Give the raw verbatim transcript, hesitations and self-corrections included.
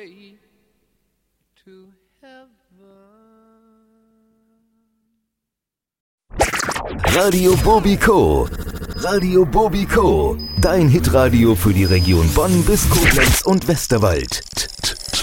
way to Radio Bobiko, Radio Bobiko, dein Hitradio für die Region Bonn bis Koblenz und Westerwald.